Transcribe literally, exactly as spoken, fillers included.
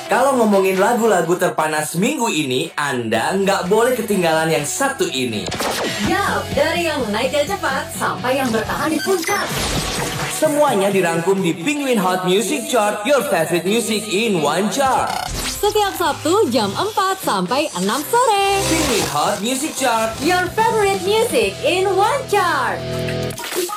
Kalau ngomongin lagu-lagu terpanas minggu ini, Anda nggak boleh ketinggalan yang satu ini. Yap, dari yang naiknya cepat sampai yang bertahan di puncak. Semuanya dirangkum di Penguin Hot Music Chart, your favorite music in one chart. Setiap Sabtu jam empat sampai enam sore. Penguin Hot Music Chart, Your favorite music in one chart.